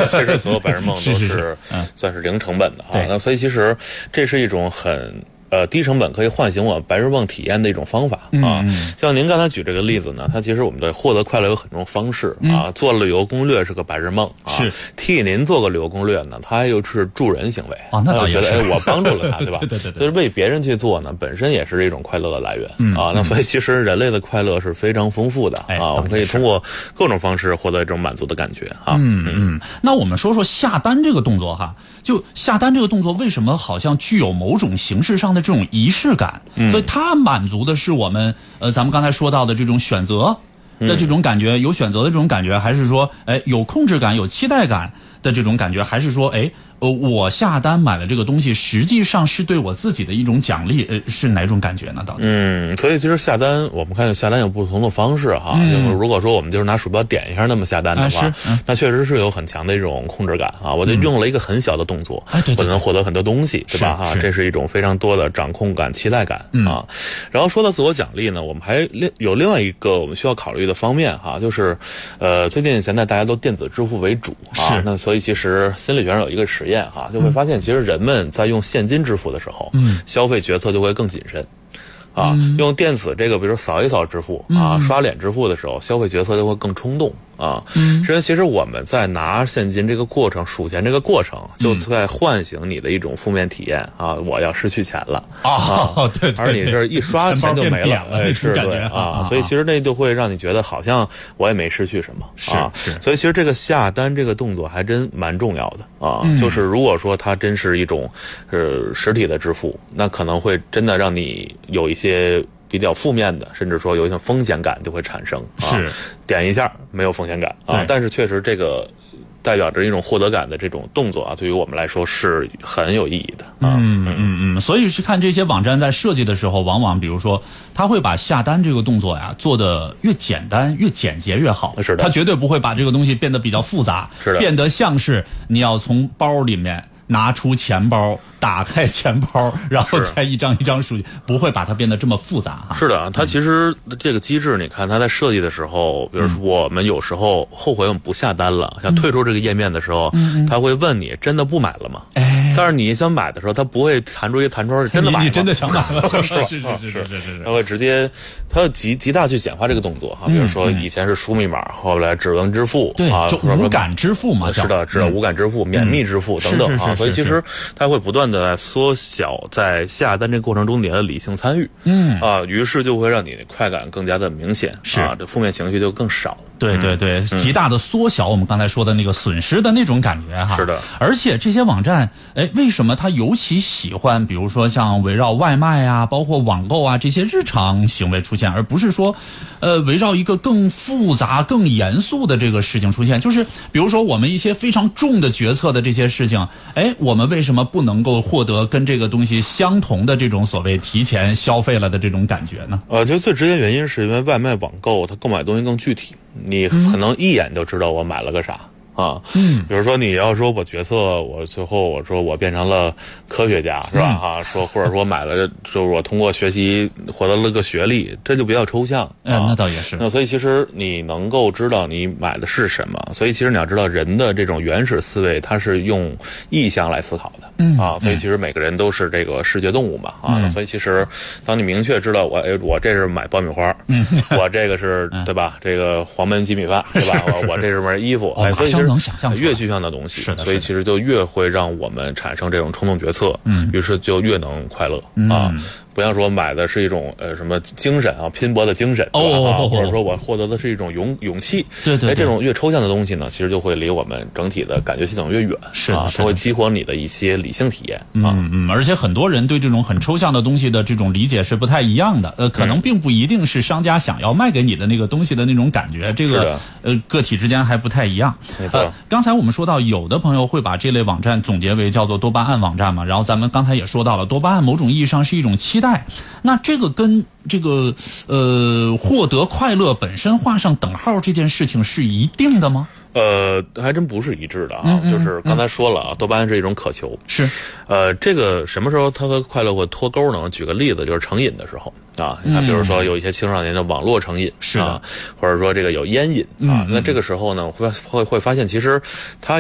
其实所有白日梦都是算是零成本的啊。那所以其实这是一种很低成本可以唤醒我白日梦体验的一种方法啊。像您刚才举这个例子呢，它其实我们的获得快乐有很多方式啊。做旅游攻略是个白日梦啊，是替您做个旅游攻略呢，它又是助人行为啊。那倒也是， 觉得我帮助了他，对吧？ 对。 所以为别人去做呢，本身也是一种快乐的来源啊。那所以其实人类的快乐是非常丰富的啊，我们可以通过各种方式获得这种满足的感觉啊。 那我们说说下单这个动作哈，就下单这个动作为什么好像具有某种形式上的这种仪式感？所以它满足的是我们咱们刚才说到的这种选择的这种感觉，有选择的这种感觉，还是说有控制感、有期待感的这种感觉，还是说我下单买了这个东西，实际上是对我自己的一种奖励，是哪种感觉呢？到底？ 所以其实下单，我们看下单有不同的方式哈。如果说我们就是拿鼠标点一下那么下单的话，那确实是有很强的一种控制感啊。我就用了一个很小的动作，我能获得很多东西，对吧？哈，这是一种非常多的掌控感、期待感啊。然后说到自我奖励呢，我们还有另外一个我们需要考虑的方面哈，就是最近现在大家都电子支付为主啊，那所以其实心理学上有一个实验就会发现，其实人们在用现金支付的时候，消费决策就会更谨慎。用电子这个，比如扫一扫支付刷脸支付的时候，消费决策就会更冲动啊。其实我们在拿现金这个过程、数钱这个过程，就在唤醒你的一种负面体验啊！我要失去钱了对， 而你这一刷钱就没了，是对啊。所以其实那就会让你觉得好像我也没失去什么啊。所以其实这个下单这个动作还真蛮重要的啊。就是如果说它真是一种实体的支付，那可能会真的让你有一些比较负面的，甚至说有一种风险感就会产生是点一下没有风险感啊，但是确实这个代表着一种获得感的这种动作啊，对于我们来说是很有意义的啊。 所以是看这些网站在设计的时候，往往比如说他会把下单这个动作呀做得越简单、越简洁越好。 是的， 他绝对不会把这个东西变得比较复杂， 是的， 变得像是你要从包里面拿出钱包，打开钱包，然后再一张一张数，不会把它变得这么复杂哈。 是的，它其实这个机制，你看它在设计的时候，比如说我们有时候后悔我们不下单了，想退出这个页面的时候，他会问你真的不买了吗？但是你想买的时候，他不会弹出一个弹窗，真的买了， 你真的想买了？是， 他会直接，他极大去简化这个动作哈。比如说以前是输密码，后来指纹支付， 对，就无感支付嘛， 是的，无感支付、免密支付等等啊。所以其实它会不断的缩小在下单这个过程中你的理性参与，于是就会让你的快感更加的明显，这负面情绪就更少。 对，极大的缩小我们刚才说的那个损失的那种感觉哈。 是的， 而且这些网站，为什么他尤其喜欢，比如说像围绕外卖啊，包括网购啊这些日常行为出现，而不是说，围绕一个更复杂、更严肃的这个事情出现？就是比如说我们一些非常重的决策的这些事情，我们为什么不能够获得跟这个东西相同的这种所谓提前消费了的这种感觉呢？ 就最直接原因是因为外卖网购它购买东西更具体。你可能一眼就知道我买了个啥啊，比如说你要说我决策，我最后我说我变成了科学家是吧？说或者说买了，就是我通过学习获得了个学历，这就比较抽象。 那倒也是。 那所以其实你能够知道你买的是什么，所以其实你要知道人的这种原始思维，它是用意向来思考的。所以其实每个人都是这个视觉动物嘛所以其实当你明确知道我这是买爆米花，我这个是对吧？这个黄焖鸡米饭对吧？我这是件衣服，所以其实能想象越具象的东西，所以其实就越会让我们产生这种冲动决策，于是就越能快乐不像说买的是一种什么精神拼搏的精神，或者说我获得的是一种勇气， 对， 这种越抽象的东西呢，其实就会离我们整体的感觉系统越远，它会激活你的一些理性体验而且很多人对这种很抽象的东西的这种理解是不太一样的，可能并不一定是商家想要卖给你的那个东西的那种感觉，这个个体之间还不太一样。 没错， 刚才我们说到有的朋友会把这类网站总结为叫做多巴胺网站嘛，然后咱们刚才也说到了，多巴胺某种意义上是一种期待，那这个跟这个获得快乐本身画上等号这件事情是一定的吗？ 还真不是一致的就是刚才说了多巴胺是一种渴求， 是这个什么时候它和快乐会脱钩呢？举个例子，就是成瘾的时候你看比如说有一些青少年的网络成瘾是的， 或者说这个有烟瘾那这个时候呢会发现其实它